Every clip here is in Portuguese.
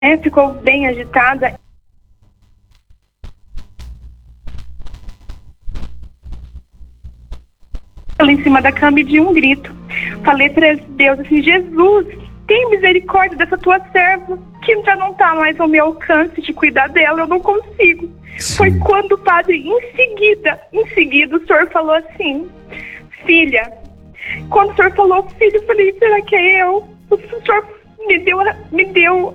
Ficou bem agitada. Ela em cima da cama e de um grito. Falei para Deus assim: Jesus, tem misericórdia dessa tua serva, que já não está mais ao meu alcance de cuidar dela, eu não consigo. Sim. Foi quando o padre, em seguida, o senhor falou assim: filha. Quando o senhor falou filho, eu falei: será que é eu? O senhor me deu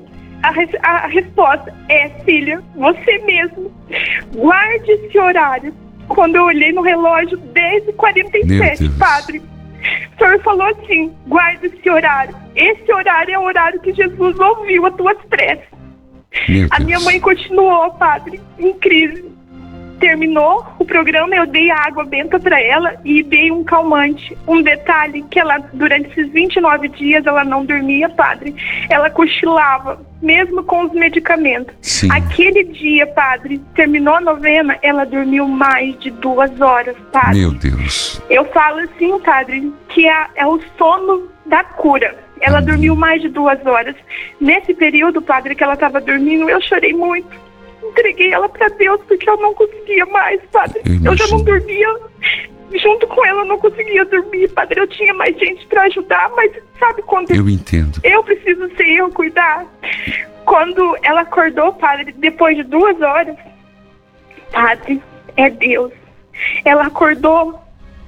a resposta: é, filha, você mesmo. Guarde esse horário. Quando eu olhei no relógio, 10h47, padre, o senhor falou assim: guarde esse horário. Esse horário é o horário que Jesus ouviu as tuas preces. A minha mãe continuou, padre, em crise. Terminou o programa, eu dei água benta para ela e dei um calmante. Um detalhe, que ela, durante esses 29 dias, ela não dormia, padre. Ela cochilava, mesmo com os medicamentos. Sim. Aquele dia, padre, terminou a novena, ela dormiu mais de 2 horas, padre. Meu Deus. Eu falo assim, padre, que é o sono da cura. Ela dormiu mais de 2 horas. Nesse período, padre, que ela estava dormindo, eu chorei muito. Entreguei ela para Deus porque eu não conseguia mais, padre. Eu já não dormia. Junto com ela eu não conseguia dormir, padre. Eu tinha mais gente para ajudar, mas sabe quando... Eu entendo. Eu preciso ser eu cuidar. Quando ela acordou, padre, depois de 2 horas, padre, é Deus. Ela acordou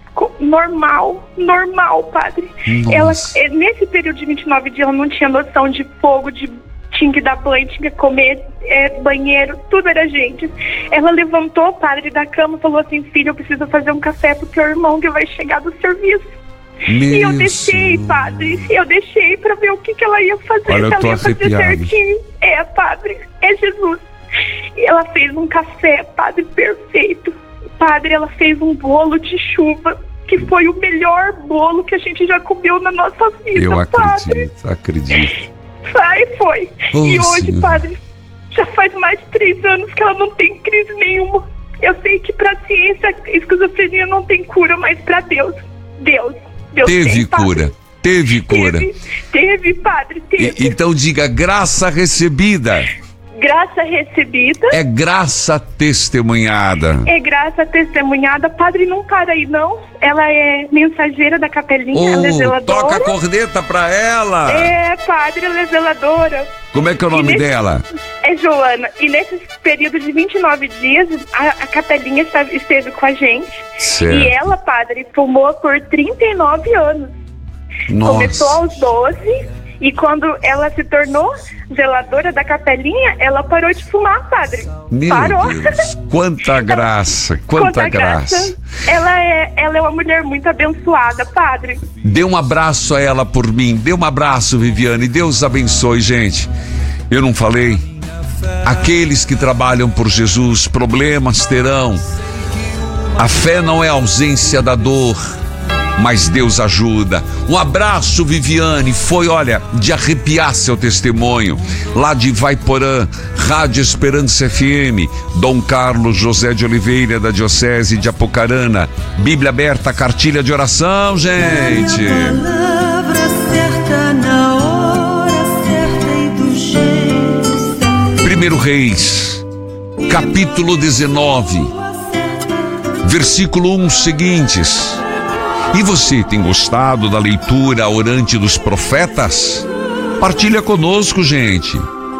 normal, padre. Ela, nesse período de 29 dias, ela não tinha noção de fogo, tinha que dar banho, tinha que comer, banheiro, tudo era gente. Ela levantou, padre, da cama e falou assim: filho, eu preciso fazer um café pro teu irmão que vai chegar do serviço. E eu deixei, padre, eu deixei pra ver o que ela ia fazer. Olha, se ela ia fazer certinho. Padre, é Jesus. E ela fez um café, padre, perfeito. Padre, ela fez um bolo de chuva, que foi o melhor bolo que a gente já comeu na nossa vida, eu padre. acredito. Foi. E hoje, Senhor, padre, já faz mais de 3 anos que ela não tem crise nenhuma. Eu sei que pra ciência a esquizofrenia não tem cura, mas pra Deus teve tem, cura. Teve cura. Teve, padre, teve. Então diga: graça recebida. Graça recebida. É graça testemunhada. É graça testemunhada. Padre, não para aí, não. Ela é mensageira da capelinha, ela é zeladora. Toca a corneta pra ela. Padre, ela é zeladora. Como é que é o nome dela? É Joana. E nesse período de 29 dias, a capelinha esteve com a gente. Certo. E ela, padre, fumou por 39 anos. Nossa. Começou aos 12... E quando ela se tornou zeladora da capelinha, ela parou de fumar, padre. Parou. Deus, quanta graça, quanta graça. Ela é uma mulher muito abençoada, padre. Dê um abraço a ela por mim. Dê um abraço, Viviane. Deus abençoe, gente. Eu não falei? Aqueles que trabalham por Jesus, problemas terão. A fé não é ausência da dor, mas Deus ajuda. Um abraço, Viviane. Foi, olha, de arrepiar seu testemunho. Lá de Vaiporã, Rádio Esperança FM, Dom Carlos José de Oliveira, da Diocese de Apucarana. Bíblia aberta, cartilha de oração, gente. Palavra certa na hora certa e do jeito certo. 1 Reis, capítulo 19, versículo 1 seguintes. E você tem gostado da leitura orante dos profetas? Partilha conosco, gente.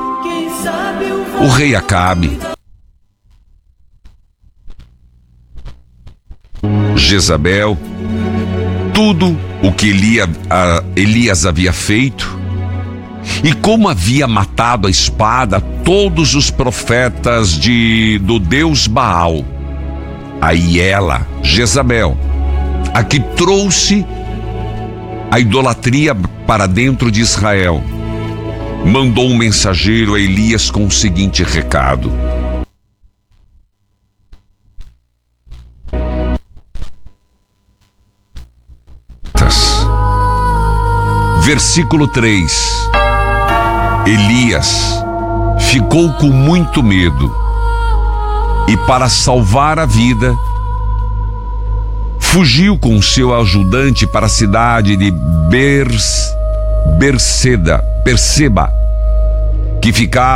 O rei Acabe, Jezabel, tudo o que Elias havia feito e como havia matado a espada todos os profetas do Deus Baal. Aí ela, Jezabel, a que trouxe a idolatria para dentro de Israel, mandou um mensageiro a Elias com o seguinte recado: versículo 3. Elias ficou com muito medo e, para salvar a vida, fugiu com seu ajudante para a cidade de Berseba. que ficava